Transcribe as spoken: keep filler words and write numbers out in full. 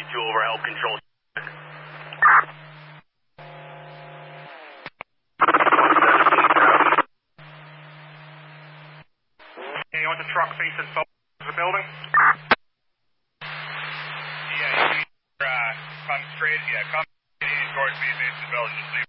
two over, help control. Yeah, you want the truck facing forward to the building? Yeah, you uh, come straight, yeah, come straight towards me, facing the building, just leave.